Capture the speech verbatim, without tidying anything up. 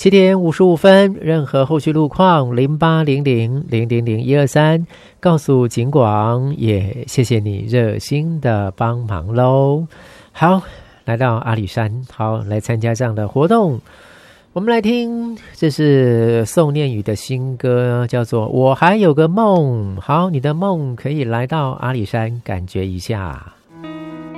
七点五十五分，任何后续路况零八零零零零零一二三告诉警广，也谢谢你热心的帮忙喽。好，来到阿里山，好，来参加这样的活动。我们来听，这是宋念宇的新歌，叫做《我还有个梦》。好，你的梦可以来到阿里山感觉一下。